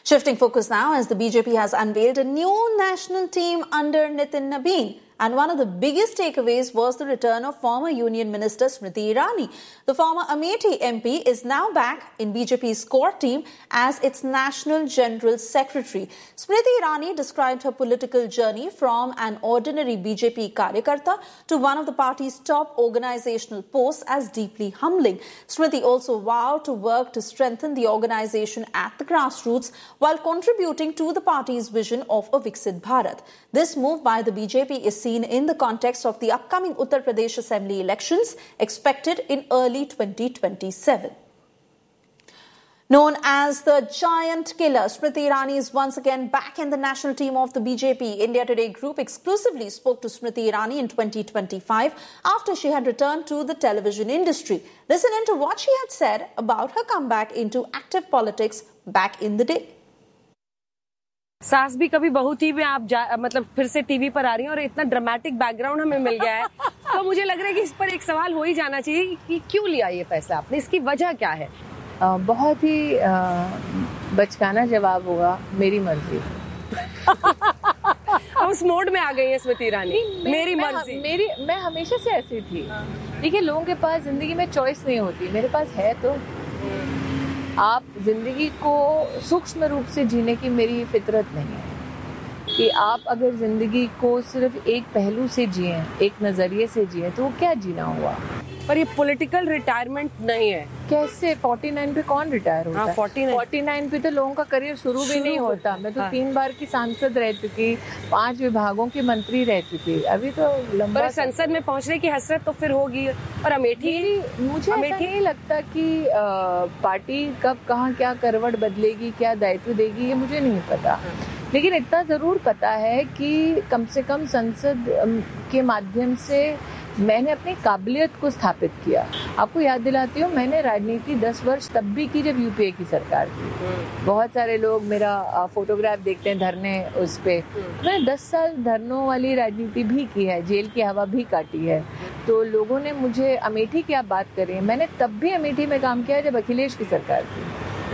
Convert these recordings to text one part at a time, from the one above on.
Shifting focus now, as the BJP has unveiled a new national team under Nitin Nabin. And one of the biggest takeaways was the return of former Union Minister Smriti Irani. The former Amethi MP is now back in BJP's core team as its National General Secretary. Smriti Irani described her political journey from an ordinary BJP karyakarta to one of the party's top organizational posts as deeply humbling. Smriti also vowed to work to strengthen the organization at the grassroots while contributing to the party's vision of a Viksit Bharat. This move by the BJP is seen in the context of the upcoming Uttar Pradesh Assembly elections expected in early 2027. Known as the giant killer, Smriti Irani is once again back in the national team of the BJP. India Today Group exclusively spoke to Smriti Irani in 2025 after she had returned to the television industry. Listen into what she had said about her comeback into active politics back in the day. सास भी कभी बहू थी में आप मतलब फिर से टीवी पर आ रही हैं और इतना ड्रामेटिक बैकग्राउंड हमें मिल गया है तो मुझे लग रहा है कि इस पर एक सवाल हो ही जाना चाहिए कि क्यों लिया ये फैसला आपने, इसकी वजह क्या है? बहुत ही बचकाना जवाब होगा, मेरी मर्जी। हम उस मोड में आ गई हैं स्मृति ईरानी, मेरी मर्जी। मैं हमेशा से ऐसी थी। देखिए, लोगों के पास जिंदगी में चॉइस नहीं होती, मेरे पास है। तो आप जिंदगी को सूक्ष्म रूप से जीने की मेरी फितरत नहीं है कि आप अगर जिंदगी को सिर्फ एक पहलू से जिए, एक नजरिए से जिए, तो वो क्या जीना हुआ। पर ये पॉलिटिकल रिटायरमेंट नहीं है। कैसे 49 पे कौन रिटायर होता है? 49 पे तो लोगों का करियर शुरू भी नहीं होता। मैं तो 3 बार की सांसद रह चुकी, 5 विभागों की मंत्री रह चुकी, अभी तो लंबा संसद में पहुंचने की हसरत तो फिर होगी। और अमेठी, मुझे ऐसा नहीं लगता कि पार्टी कब कहाँ क्या करवट बदलेगी, क्या दायित्व देगी, ये मुझे नहीं पता। लेकिन इतना जरूर पता है कि कम से कम संसद के माध्यम से मैंने अपनी काबिलियत को स्थापित किया। आपको याद दिलाती हूँ, मैंने राजनीति 10 वर्ष तब भी की जब यूपीए की सरकार थी। बहुत सारे लोग मेरा फोटोग्राफ देखते हैं धरने उस पे। मैंने 10 साल धरनों वाली राजनीति भी की है, जेल की हवा भी काटी है। तो लोगों ने मुझे, अमेठी की आप बात करें, मैंने तब भी अमेठी में काम किया जब अखिलेश की सरकार थी,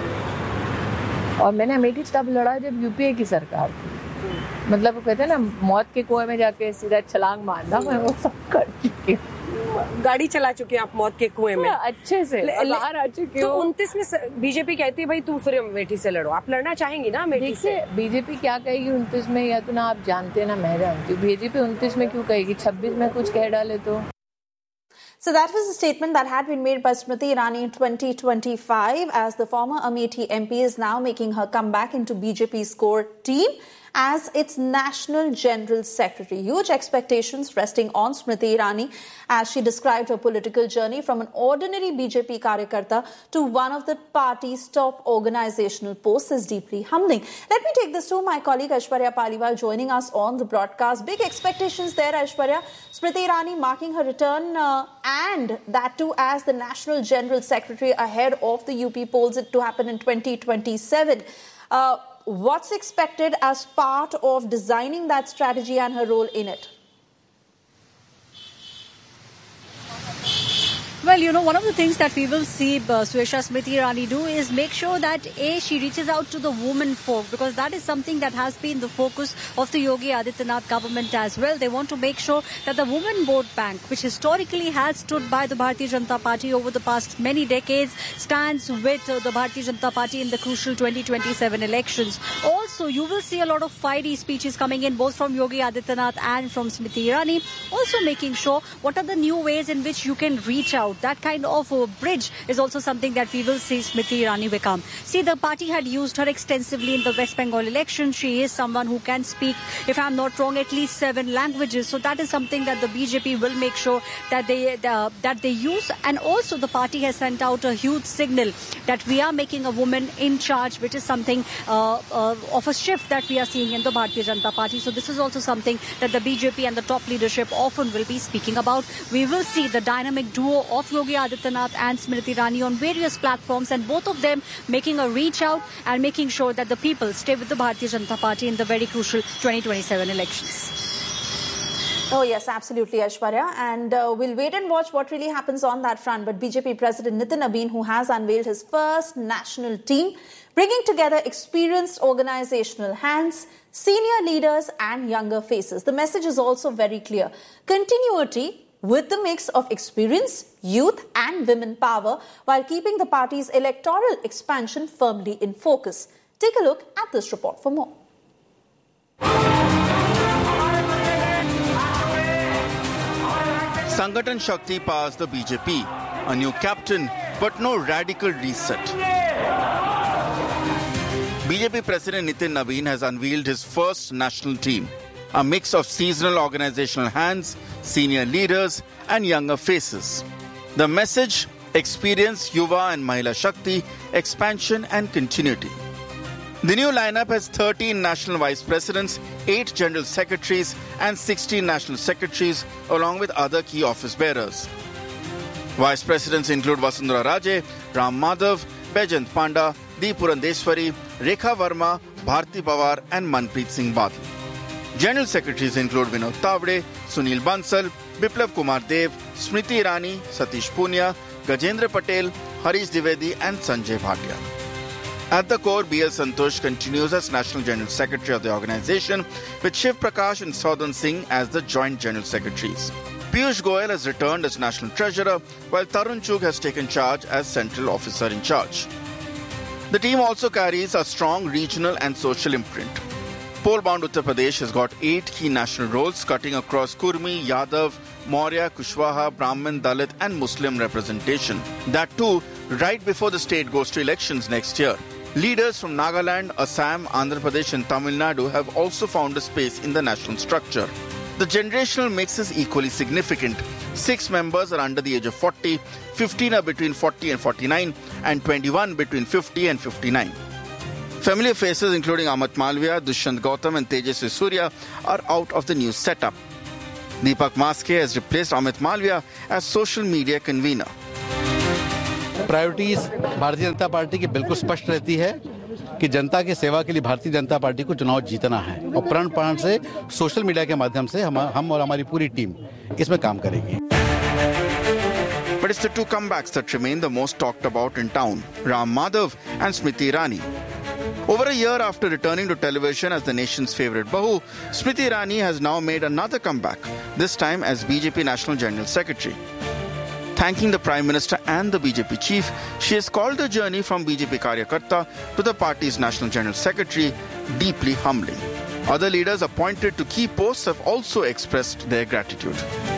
और मैंने अमेठी तब लड़ा जब यूपीए की सरकार थी। मतलब वो कहते हैं ना, मौत के कुएं में जाके सीधा छलांग मारना, मैं वो सब कर चुकी हूँ। गाड़ी चला चुकी हैं आप मौत के कुएं में, अच्छे से बाहर आ चुकी हूँ। तो 29 में बीजेपी कहती है भाई तुम फिर अमेठी से लड़ो। आप लड़ना चाहेंगी ना अमेठी से? बीजेपी क्या कहेगी 29 में, या तो ना आप जानते ना मैं जानती हूँ। बीजेपी 29 में क्यों कहेगी, 26 में कुछ कह डाले तो। So that was a statement that had been made by Smriti Irani in 2025 as the former Amethi MP is now making her comeback into BJP's core team as its National General Secretary. Huge expectations resting on Smriti Irani as she described her political journey from an ordinary BJP karyakarta to one of the party's top organizational posts is deeply humbling. Let me take this to my colleague Aishwarya Paliwal joining us on the broadcast. Big expectations there, Aishwarya. Smriti Irani marking her return and that too as the National General Secretary ahead of the UP polls to happen in 2027. What's expected as part of designing that strategy and her role in it? Well, you know, one of the things that we will see Swesha Smriti Irani do is make sure that she reaches out to the women folk, because that is something that has been the focus of the Yogi Adityanath government as well. They want to make sure that the women vote bank, which historically has stood by the Bharatiya Janata Party over the past many decades, stands with the Bharatiya Janata Party in the crucial 2027 elections. Also, you will see a lot of fiery speeches coming in both from Yogi Adityanath and from Smriti Irani, also making sure what are the new ways in which you can reach out. That kind of a bridge is also something that we will see Smriti Irani become. See, the party had used her extensively in the West Bengal election. She is someone who can speak, if I'm not wrong, at least 7 languages. So that is something that the BJP will make sure that they use. And also the party has sent out a huge signal that we are making a woman in charge, which is something of a shift that we are seeing in the Bharatiya Janata Party. So this is also something that the BJP and the top leadership often will be speaking about. We will see the dynamic duo of Yogi Adityanath and Smriti Irani on various platforms, and both of them making a reach out and making sure that the people stay with the Bharatiya Janata Party in the very crucial 2027 elections. Oh yes, absolutely, Aishwarya. And we'll wait and watch what really happens on that front. But BJP President Nitin Nabin, who has unveiled his first national team, bringing together experienced organizational hands, senior leaders and younger faces. The message is also very clear. Continuity with the mix of experience, youth and women power, while keeping the party's electoral expansion firmly in focus. Take a look at this report for more. Sangathan Shakti powers the BJP. A new captain, but no radical reset. BJP President Nitin Nabin has unveiled his first national team. A mix of seasonal organizational hands, senior leaders and younger faces. The message: experience, Yuva and Mahila Shakti, expansion and continuity. The new lineup has 13 national vice presidents, 8 general secretaries and 16 national secretaries along with other key office bearers. Vice presidents include Vasundhara Raje, Ram Madhav, Baijant Panda, D. Purandeswari, Rekha Verma, Bharti Pawar and Manpreet Singh Badal. General secretaries include Vinod Tavade, Sunil Bansal, Biplav Kumar Dev, Smriti Irani, Satish Punia, Gajendra Patel, Harish Dwivedi and Sanjay Bhatia. At the core, B.L. Santosh continues as National General Secretary of the organization, with Shiv Prakash and Saudhan Singh as the Joint General Secretaries. Piyush Goyal has returned as National Treasurer, while Tarun Chugh has taken charge as Central Officer in Charge. The team also carries a strong regional and social imprint. Poll-bound Uttar Pradesh has got 8 key national roles cutting across Kurmi, Yadav, Maurya, Kushwaha, Brahmin, Dalit and Muslim representation. That too, right before the state goes to elections next year. Leaders from Nagaland, Assam, Andhra Pradesh and Tamil Nadu have also found a space in the national structure. The generational mix is equally significant. 6 members are under the age of 40, 15 are between 40 and 49, and 21 between 50 and 59. Familiar faces including Amit Malviya, Dushyant Gautam and Tejaswi Surya are out of the new setup. Deepak Maske has replaced Amit Malviya as social media convener. Priorities Bharatiya Janata party की बिल्कुल स्पष्ट रहती है कि जनता की सेवा के लिए भारतीय जनता पार्टी को चुनाव जीतना है और प्राण प्राण से सोशल मीडिया के माध्यम से हम और हमारी पूरी टीम इसमें काम करेगी. But it's the 2 comebacks that remain the most talked about in town, Ram Madhav and Smriti Irani. Over a year after returning to television as the nation's favourite Bahu, Smriti Irani has now made another comeback, this time as BJP National General Secretary. Thanking the Prime Minister and the BJP chief, she has called the journey from BJP Karyakarta to the party's National General Secretary deeply humbling. Other leaders appointed to key posts have also expressed their gratitude.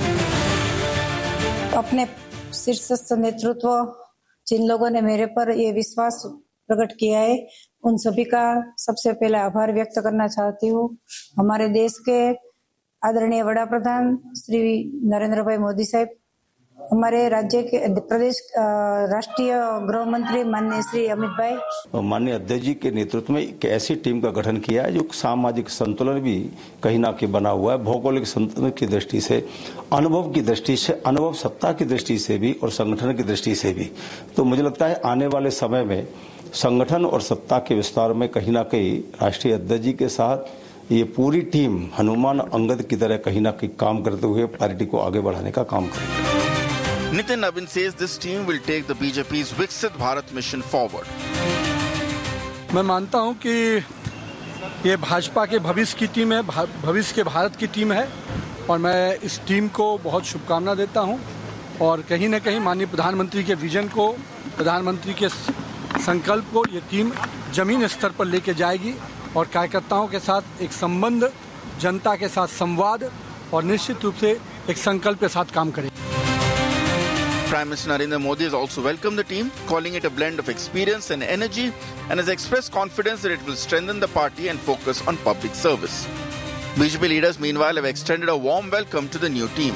अपने शीर्षस्थ नेतृत्व जिन लोगों ने मेरे पर ये विश्वास प्रकट किया है, उन सभी का सबसे पहले आभार व्यक्त करना चाहती हूँ. हमारे देश के आदरणीय वड़ा प्रधान श्री नरेंद्र भाई मोदी साहब, हमारे राज्य के प्रदेश राष्ट्रीय गृह मंत्री माननीय श्री अमित भाई, माननीय अध्यक्ष जी के नेतृत्व में एक ऐसी टीम का गठन किया है जो सामाजिक संतुलन भी कहीं ना कहीं बना हुआ है. भौगोलिक संतुलन की दृष्टि से, अनुभव की दृष्टि से, अनुभव सत्ता की दृष्टि से भी और संगठन की दृष्टि से भी. तो मुझे लगता है आने वाले समय में संगठन और सत्ता के विस्तार में कहीं ना कहीं राष्ट्रीय अध्यक्ष जी के साथ ये पूरी टीम हनुमान अंगद की तरह कहीं ना कहीं काम करते हुए पार्टी को आगे बढ़ाने का काम करेगी. Nitin Nabin says this team will take the BJP's Viksit Bharat mission forward. मैं मानता हूं कि ये भाजपा के भविष्य की टीम है, भविष्य के भारत की टीम है और मैं इस टीम को बहुत शुभकामना देता हूं और कहीं न कहीं माननीय प्रधानमंत्री के विजन को, प्रधानमंत्री के संकल्प को ये टीम जमीन स्तर पर लेके जाएगी और कार्यकर्ताओं के साथ एक संबंध, जनता के साथ संवाद और निश्चित रूप से एक संकल्प के साथ काम करेगी. Prime Minister Narendra Modi has also welcomed the team, calling it a blend of experience and energy, and has expressed confidence that it will strengthen the party and focus on public service. BJP leaders meanwhile have extended a warm welcome to the new team.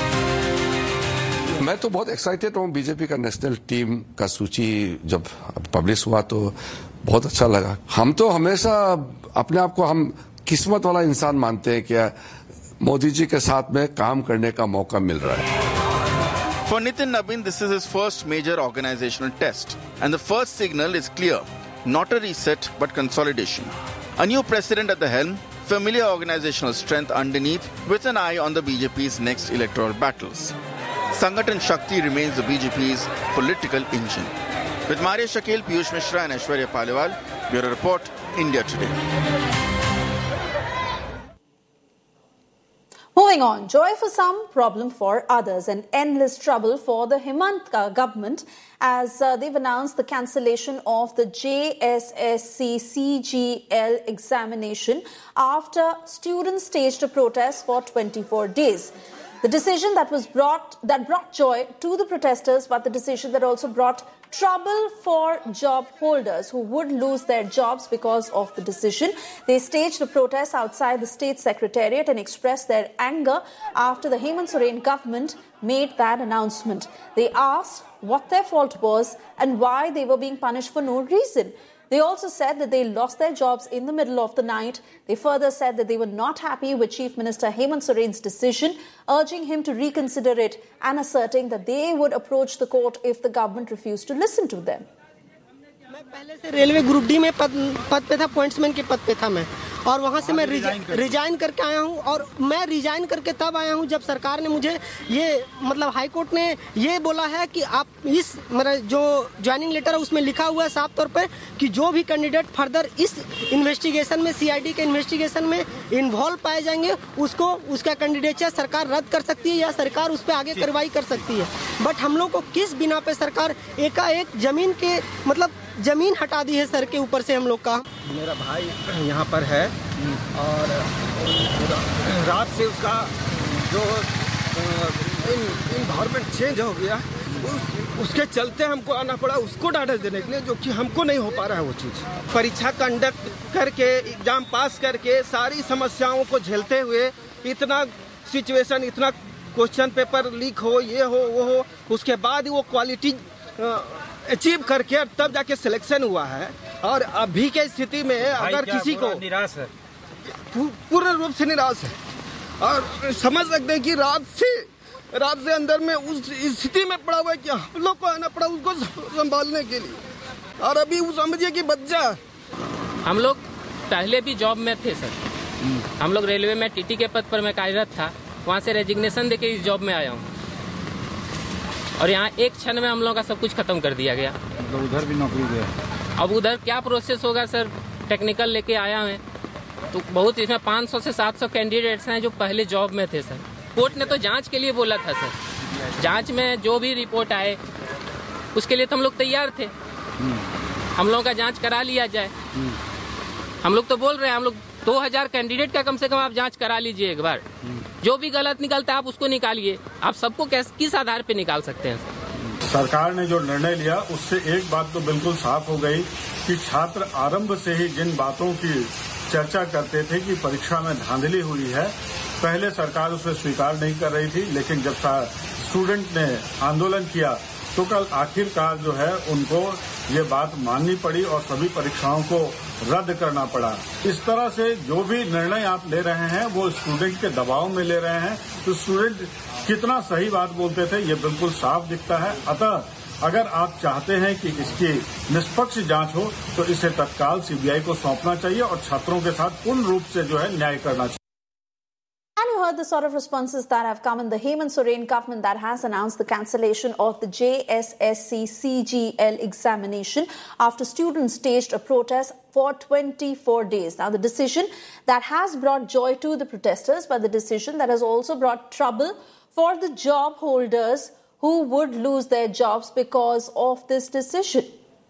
मैं तो बहुत excited हूँ. BJP का national team का सूची जब publish हुआ तो बहुत अच्छा लगा. हम तो हमेशा अपने आप को हम किस्मत वाला इंसान मानते हैं कि मोदी जी के साथ में काम करने का मौका मिल रहा है. For Nitin Nabin, this is his first major organizational test. And the first signal is clear. Not a reset, but consolidation. A new president at the helm, familiar organizational strength underneath with an eye on the BJP's next electoral battles. Sangathan Shakti remains the BJP's political engine. With Maria Shakil, Piyush Mishra and Aishwarya Paliwal, Bureau Report, India Today. Moving on, joy for some, problem for others, and endless trouble for the Hemant government as they've announced the cancellation of the JSSC CGL examination after students staged a protest for 24 days. The decision that brought joy to the protesters, but the decision that also brought trouble for job holders who would lose their jobs because of the decision. They staged a protest outside the state secretariat and expressed their anger after the Hemant Soren government made that announcement. They asked what their fault was and why they were being punished for no reason. They also said that they lost their jobs in the middle of the night. They further said that they were not happy with Chief Minister Hemant Soren's decision, urging him to reconsider it and asserting that they would approach the court if the government refused to listen to them. मैं पहले से railway group D में पद पे था, pointsman के पद पे था मैं, और वहाँ से मैं रिजाइन करके आया हूँ। और मैं रिजाइन करके तब आया हूँ जब सरकार ने मुझे ये मतलब हाई कोर्ट ने ये बोला है कि आप इस मेरा जो ज्वाइनिंग लेटर है उसमें लिखा हुआ है साफ तौर पे कि जो भी कैंडिडेट फर्दर इस इन्वेस्टिगेशन में सीआईडी के इन्वेस्टिगेशन में इन्वॉल्व पाए जाएंगे उसको उसका कैंडिडेचर सरकार रद्द कर सकती है या सरकार उस पर आगे कार्रवाई कर सकती है। बट हम लोग को किस बिना पे सरकार एकाएक जमीन के मतलब जमीन हटा दी है सर के ऊपर से हम लोग का। मेरा भाई यहाँ पर है और रात से उसका जो इन्वायरमेंट चेंज हो गया उसके चलते हमको आना पड़ा उसको डाटा देने के लिए, जो कि हमको नहीं हो पा रहा है वो चीज़। परीक्षा कंडक्ट करके एग्जाम पास करके सारी समस्याओं को झेलते हुए इतना सिचुएशन, इतना क्वेश्चन पेपर लीक हो, ये हो वो हो, उसके बाद वो क्वालिटी अचीव करके तब जाके सिलेक्शन हुआ है। और अभी के स्थिति में अगर किसी को निराश है, पूर्ण रूप से निराश है और समझ सकते हैं कि रात से अंदर में उस स्थिति में पड़ा हुआ है कि हम लोग को आना पड़ा उसको संभालने के लिए। और अभी वो समझिए कि बच्चा, हम लोग पहले भी जॉब में थे सर, हम लोग रेलवे में टीटी के पद पर मैं कार्यरत था, वहाँ से रेजिग्नेशन देके इस जॉब में आया हूँ और यहाँ एक क्षण में हम लोगों का सब कुछ खत्म कर दिया गया। तो उधर भी नौकरी गया, अब उधर क्या प्रोसेस होगा सर, टेक्निकल लेके आया है तो बहुत, इसमें 500 से 700 कैंडिडेट्स हैं जो पहले जॉब में थे सर। कोर्ट ने तो जांच के लिए बोला था सर, जांच में जो भी रिपोर्ट आए उसके लिए तो हम लोग तैयार थे, हम लोगों का जांच करा लिया जाए। हम लोग तो बोल रहे हैं, हम लोग 2000 कैंडिडेट का कम से कम आप जांच करा लीजिए एक बार, जो भी गलत निकलता है आप उसको निकालिए। आप सबको किस आधार पे निकाल सकते हैं? सरकार ने जो निर्णय लिया उससे एक बात तो बिल्कुल साफ हो गई कि छात्र आरंभ से ही जिन बातों की चर्चा करते थे कि परीक्षा में धांधली हुई है, पहले सरकार उसे स्वीकार नहीं कर रही थी, लेकिन जब स्टूडेंट ने आंदोलन किया तो कल आखिरकार जो है उनको ये बात माननी पड़ी और सभी परीक्षाओं को रद्द करना पड़ा। इस तरह से जो भी निर्णय आप ले रहे हैं वो स्टूडेंट के दबाव में ले रहे हैं, तो स्टूडेंट कितना सही बात बोलते थे ये बिल्कुल साफ दिखता है। अतः अगर आप चाहते हैं कि इसकी निष्पक्ष जांच हो तो इसे तत्काल सीबीआई को सौंपना चाहिए और छात्रों के साथ पूर्ण रूप से जो है न्याय करना चाहिए। And you heard the sort of responses that have come in the Hemant Soren government that has announced the cancellation of the JSSC CGL examination after students staged a protest for 24 days. Now, the decision that has brought joy to the protesters, but the decision that has also brought trouble for the job holders who would lose their jobs because of this decision.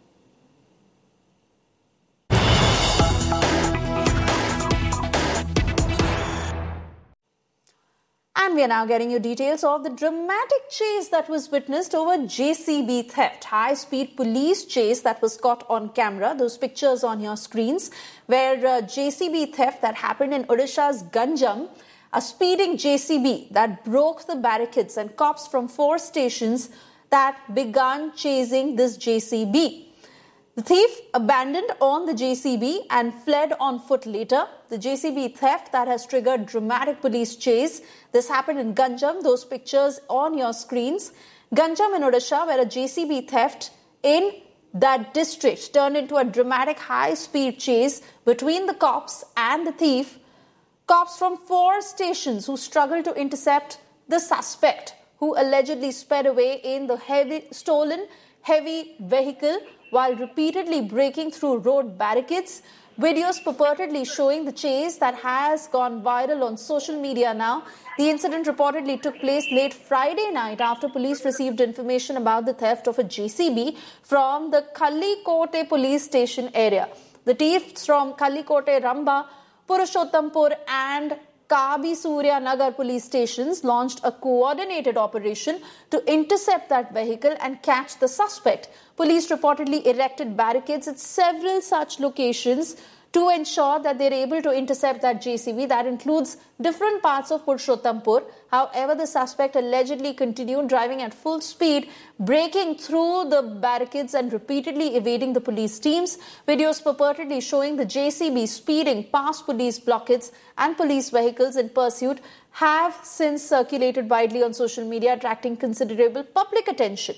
And we are now getting you details of the dramatic chase that was witnessed over JCB theft. High-speed police chase that was caught on camera. Those pictures on your screens where JCB theft that happened in Odisha's Ganjam. A speeding JCB that broke the barricades and cops from 4 stations that began chasing this JCB. The thief abandoned on the JCB and fled on foot later. The JCB theft that has triggered dramatic police chase. This happened in Ganjam. Those pictures on your screens. Ganjam in Odisha, where a JCB theft in that district turned into a dramatic high-speed chase between the cops and the thief. Cops from 4 stations who struggled to intercept the suspect who allegedly sped away in the stolen heavy vehicle while repeatedly breaking through road barricades. Videos purportedly showing the chase that has gone viral on social media now. The incident reportedly took place late Friday night after police received information about the theft of a JCB from the Kallikote police station area. The thieves from Kallikote, Ramba, Purushothampur and Kabi Surya Nagar police stations launched a coordinated operation to intercept that vehicle and catch the suspect. Police reportedly erected barricades at several such locations to ensure that they're able to intercept that JCB. That includes different parts of Purushothampur. However, the suspect allegedly continued driving at full speed, breaking through the barricades and repeatedly evading the police teams. Videos purportedly showing the JCB speeding past police blockades and police vehicles in pursuit have since circulated widely on social media, attracting considerable public attention.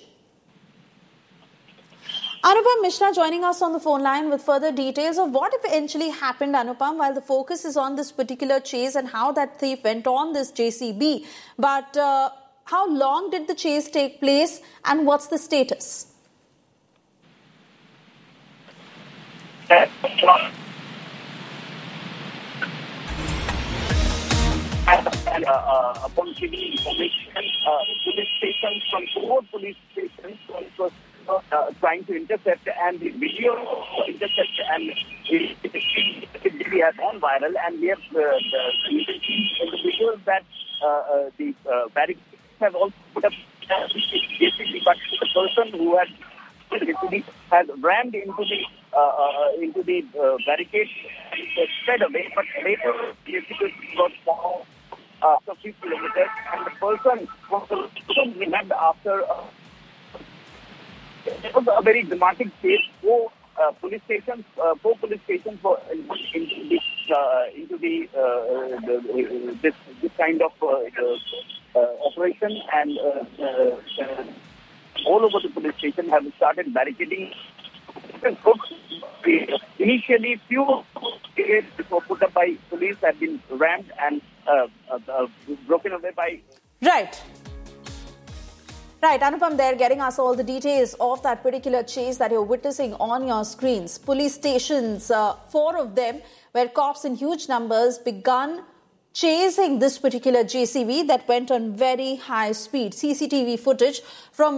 Anupam Mishra joining us on the phone line with further details of what eventually happened, Anupam, while the focus is on this particular chase and how that thief went on this JCB. But how long did the chase take place and what's the status? And upon giving information, police stations from 4 police stations was trying to intercept, and the video intercept and it has gone viral, and we have seen in the videos that the barricades have also put up basically, but the person who had rammed into the barricade sped away, but later basically got found after few kilometers, and the person was remained after. It was a very dramatic case. 4 police stations were into this kind of operation, and all over the police station have started barricading. Initially, few barricades were put up by police have been rammed and broken away by. Right, Anupam, they're getting us all the details of that particular chase that you're witnessing on your screens. Police stations, 4 of them, where cops in huge numbers begun chasing this particular JCB that went on very high speed. CCTV footage from